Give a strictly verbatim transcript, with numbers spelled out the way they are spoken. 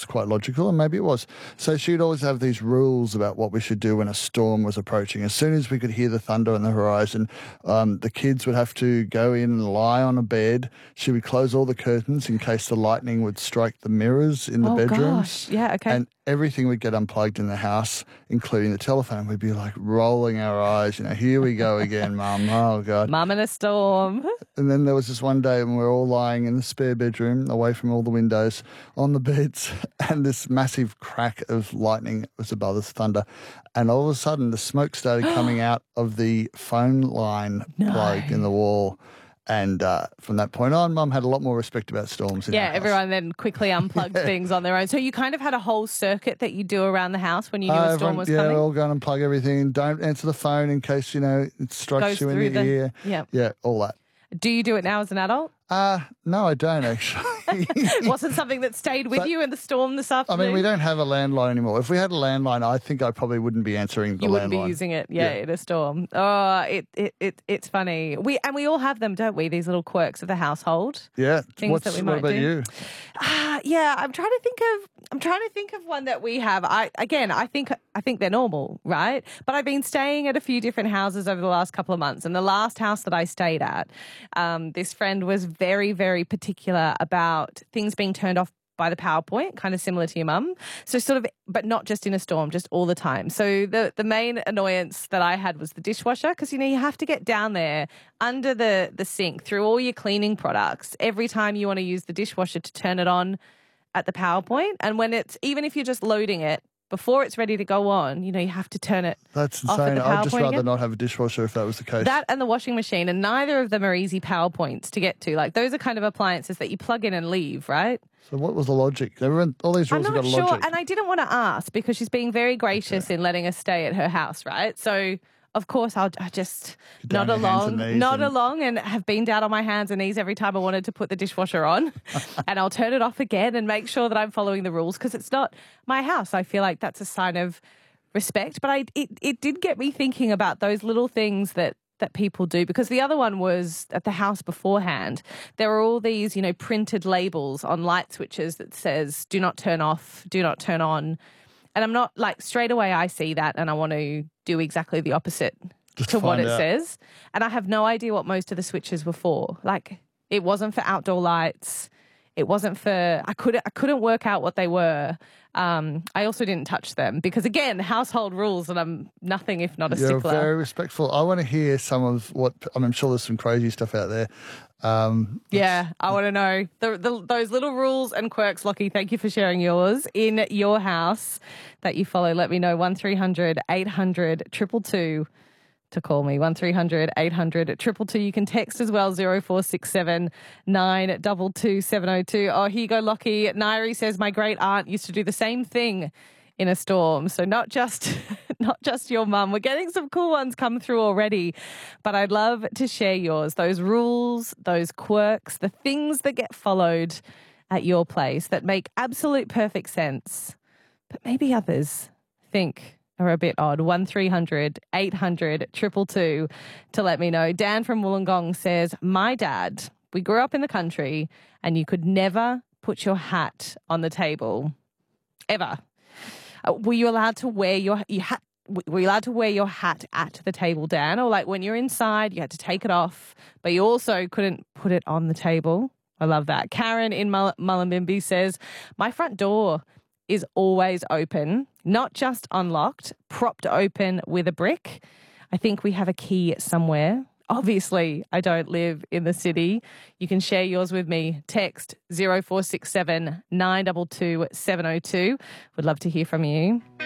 quite logical, and maybe it was. So she'd always have these rules about what we should do when a storm was approaching. As soon as we could hear the thunder on the horizon, um, the kids would have to go in and lie on a bed. She would close all the curtains in case the lightning would strike the mirrors in the oh, bedrooms. Gosh. Yeah, okay. And everything would get unplugged in the house, including the telephone. We'd be like rolling our eyes, you know, here we go again, Mum. Oh, God. Mum in a storm. And then there was this one day when we were all lying in the spare bedroom, away from all the windows, on the beds, and this massive crack of lightning was above us, thunder. And all of a sudden, the smoke started coming out of the phone line No. plugged in the wall. And uh, from that point on, Mum had a lot more respect about storms. In Yeah, our house. everyone then quickly unplugged Yeah. things on their own. So you kind of had a whole circuit that you do around the house when you knew Uh, a storm everyone- was yeah, coming? all go and unplug everything. Don't answer the phone in case, you know, it strikes Goes you in through the, the- ear. yeah. Yeah, all that. Do you do it now as an adult? Uh, no, I don't actually. It wasn't something that stayed with But- you in the storm this I afternoon? mean, we don't have a landline anymore. If we had a landline, I think I probably wouldn't be answering the You wouldn't landline. be using it, yeah, Yeah. in a storm. Oh, it, it, it it's funny. We and we all have them, don't we? These little quirks of the household. Yeah. Things What's, that we what might about do. you? Ah, yeah, I'm trying to think of I'm trying to think of one that we have. I again, I think I think they're normal, right? But I've been staying at a few different houses over the last couple of months, and the last house that I stayed at, um, this friend was very, very particular about things being turned off by the PowerPoint, kind of similar to your mum. So sort of, but not just in a storm, just all the time. So the, the main annoyance that I had was the dishwasher, because, you know, you have to get down there under the, the sink through all your cleaning products every time you want to use the dishwasher to turn it on at the PowerPoint. And when it's, even if you're just loading it, before it's ready to go on, you know, you have to turn it That's off at insane. the I'd just PowerPoint rather again. not have a dishwasher if that was the case. That and the washing machine, and neither of them are easy PowerPoints to get to. Like, those are kind of appliances that you plug in and leave, right? So what was the logic? Everyone, all these I'm rules have not got a sure, logic. and I didn't want to ask because she's being very gracious in letting us stay at her house, right? So, of course, I'll I just down nod on your hands along, and knees nod and- along, and have been down on my hands and knees every time I wanted to put the dishwasher on, and I'll turn it off again and make sure that I'm following the rules because it's not my house. I feel like that's a sign of respect, but I it it did get me thinking about those little things that. that people do, because the other one was at the house beforehand. There were all these, you know, printed labels on light switches that says, do not turn off, do not turn on. And I'm not like, straight away I see that and I want to do exactly the opposite Just to what find it out. says. And I have no idea what most of the switches were for. Like, it wasn't for outdoor lights. It wasn't for, I couldn't, I couldn't work out what they were. Um, I also didn't touch them because, again, household rules, and I'm nothing if not a You're stickler. very respectful. I want to hear some of what, I mean, I'm sure there's some crazy stuff out there. Um, Yeah, I want to know the, the, those little rules and quirks. Lockie, thank you for sharing yours in your house that you follow. Let me know. one three hundred eight hundred two two two to call me. one three hundred eight hundred two two two. You can text as well, zero four six seven nine two two seven zero two. Oh, here you go, Lockie. Nairi says, my great aunt used to do the same thing in a storm. So not just not just your mum. We're getting some cool ones come through already, but I'd love to share yours. Those rules, those quirks, the things that get followed at your place that make absolute perfect sense, but maybe others think are a bit odd. one three hundred eight hundred two two two to let me know. Dan from Wollongong says, my dad, we grew up in the country and you could never put your hat on the table. Ever. Uh, were you allowed to wear your you hat? Were you allowed to wear your hat at the table, Dan? Or like when you're inside, you had to take it off, but you also couldn't put it on the table? I love that. Karen in Mull- Mullumbimby says, my front door is always open, not just unlocked, propped open with a brick. I think we have a key somewhere. Obviously, I don't live in the city. You can share yours with me. Text zero four six seven nine two two seven zero two. Would love to hear from you.